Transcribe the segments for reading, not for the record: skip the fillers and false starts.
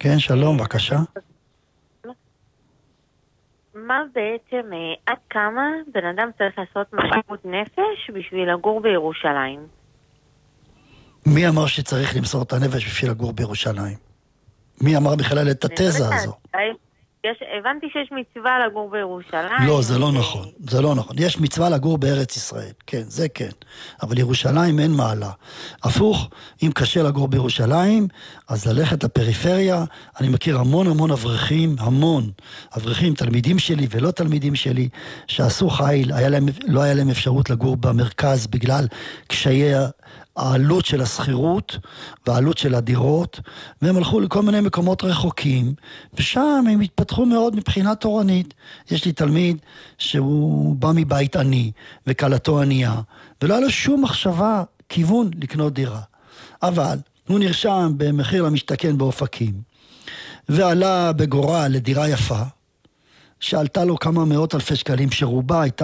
כן, שלום, בבקשה. מה בעצם, עד כמה בן אדם צריך לעשות מסירות נפש בשביל לגור בירושלים? מי אמר שצריך למסור את הנפש בשביל לגור בירושלים? מי אמר בכלל את התזה הזו? הבנתי שיש מצווה לגור בירושלים. לא, זה לא נכון. זה לא נכון. יש מצווה לגור בארץ ישראל. כן, זה כן. אבל ירושלים אין מעלה. הפוך, אם קשה לגור בירושלים, אז ללכת לפריפריה. אני מכיר המון אברכים, המון אברכים, תלמידים שלי ולא תלמידים שלי, שעשו חיל, לא היה להם אפשרות לגור במרכז בגלל קשיי העלות של הסחירות והעלות של הדירות, והם הלכו לכל מיני מקומות רחוקים, ושם הם התפתחו מאוד מבחינה תורנית. יש לי תלמיד שהוא בא מבית עני, וקלתו ענייה, ולא היה לו שום מחשבה, כיוון לקנות דירה. אבל הוא נרשם במחיר למשתכן באופקים, ועלה בגורל לדירה יפה, שעלתה לו כמה מאות אלפי שקלים, שרובה הייתה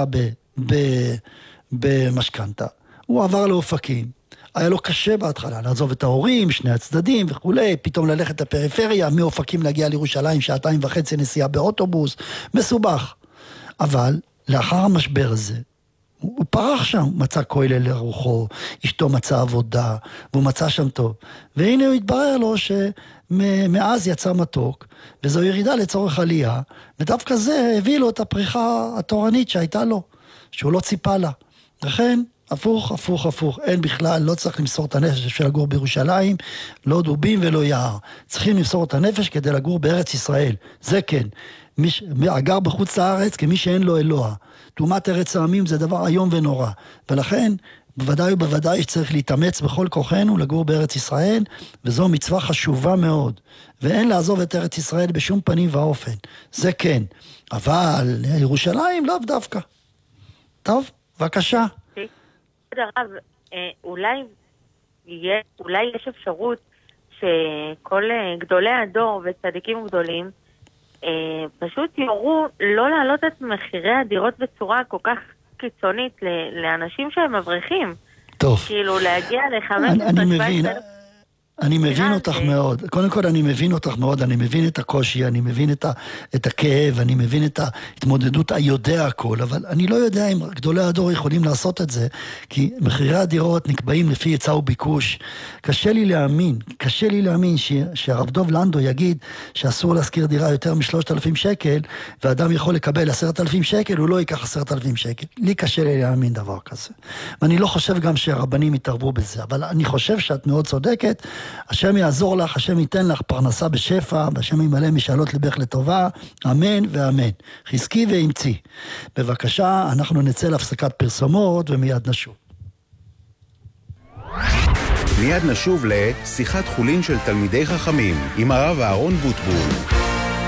במשכנתה. הוא עבר לאופקים, היה לו קשה בהתחלה, לעזוב את ההורים, שני הצדדים וכולי, פתאום ללכת לפריפריה, מאופקים להגיע לירושלים, 2.5 נסיעה באוטובוס, מסובך. אבל לאחר המשבר הזה, הוא פרח שם, מצא כולל לרוחו, אשתו מצא עבודה, והוא מצא שם טוב. והנה הוא התברר לו שמאז יצא מתוק, וזו ירידה לצורך עלייה, ודווקא זה הביא לו את הפריחה התורנית שהייתה לו, שהוא לא ציפה לה. לכן, הפוך, אין בכלל, לא צריך למסור את הנפש בשביל לגור בירושלים, לא דובים ולא יער. צריכים למסור את הנפש כדי לגור בארץ ישראל. זה כן. הגר בחוץ לארץ כמי שאין לו אלוה. תאומת ארץ העמים זה דבר איום ונורא. ולכן, בוודאי ובוודאי שצריך להתאמץ בכל כוחנו לגור בארץ ישראל, וזו מצווה חשובה מאוד. ואין לעזוב את ארץ ישראל בשום פנים ואופן. זה כן. אבל ירושלים לאו דווקא. טוב, בבקשה. הרב, אולי יש אפשרות שכל גדולי הדור וצדיקים גדולים פשוט יורו לא להעלות את מחירי הדירות בצורה כל כך קיצונית לאנשים שהם מבריחים. טוב. כאילו להגיע ל-15,000. אני מבין אותך מאוד. קודם כל אני מבין אותך מאוד, אני מבין את הקושי, אני מבין את הכאב, אני מבין את ההתמודדות היודע הכל, אבל אני לא יודע אם גדולי הדור יכולים לעשות את זה, כי מחירי הדירות נקבעים לפי היצע וביקוש. קשה לי להאמין שהרב דוב לנדו יגיד שאסור להשכיר דירה יותר מ3,000 שקל, ואדם יכול לקבל 10,000 שקל, הוא לא ייקח 10,000 שקל. לי קשה לי להאמין דבר כזה. ואני לא חושב גם שהרבנים יתערבו בזה, אבל אני חושב שאת מאוד צודקת, השם יעזור לך, השם ייתן לך פרנסה בשפע, והשם ימלא משאלות לבך לטובה, אמן ואמן. חזקי ואמצי. בבקשה, אנחנו נצא להפסקת פרסומות ומיד נשוב. מיד נשוב לשיחת חולין של תלמידי חכמים עם הרב אהרון בוטבול.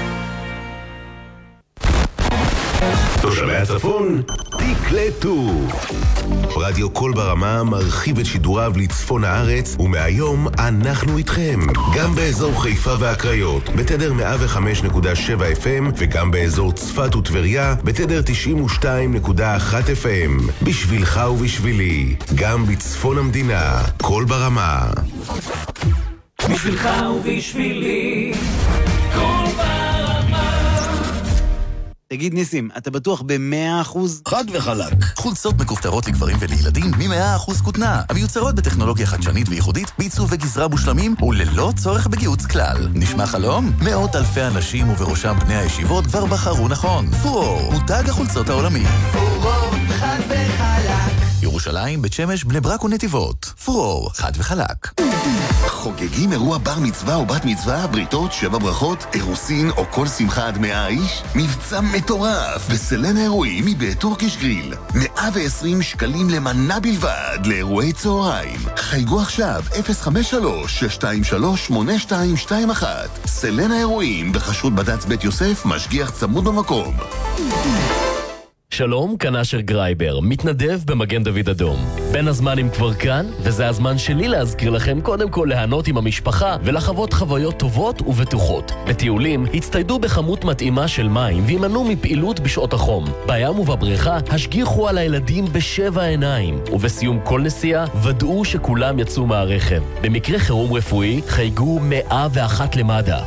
תושבי הצפון, תקלטו. רדיו קול ברמה מרחיב את שידוריו לצפון הארץ, ומהיום אנחנו איתכם. גם באזור חיפה והקריות, בתדר 105.7 FM, וגם באזור צפת וטבריה, בתדר 92.1 FM. בשבילך ובשבילי, גם בצפון המדינה, קול ברמה. בשבילך ובשבילי, קול ברמה. תגיד ניסים, אתה בטוח ב100%? חד וחלק. חולצות מכופתרות לגברים ולילדים מ100% כותנה, המיוצרות בטכנולוגיה חדשנית וייחודית, בעיצוב וגזרה מושלמים וללא צורך בגיוץ כלל. נשמע חלום? מאות אלפי אנשים ובראשם בני הישיבות כבר בחרו נכון. פורור, מותג החולצות העולמי. פורור, חד וחלק. ירושלים, בית שמש, בני ברק ונתיבות. פורור, חד וחלק. חוגגים אירוע בר מצווה או בת מצווה, בריתות, 7 ברכות, אירוסין או כל שמחה עד 100 איש? מבצע מטורף בסלן האירועים מבית טורקיש גריל. 120 שקלים למנה בלבד לאירועי צהריים. חייגו עכשיו 053-623-8221. סלן האירועים בחשרות בד"ץ בית יוסף, משגיח צמוד במקום. שלום, כאן אשר גרייבר, מתנדב במגן דוד אדום. בין הזמנים כבר כאן, וזה הזמן שלי להזכיר לכם קודם כל להנות עם המשפחה ולחוות חוויות טובות ובטוחות. בטיולים, הצטיידו בכמות מתאימה של מים וימנעו מפעילות בשעות החום. בים ובבריכה, השגיחו על הילדים ב7 עיניים, ובסיום כל נסיעה, ודאו שכולם יצאו מהרכב. במקרה חירום רפואי, חייגו 101 למד"א.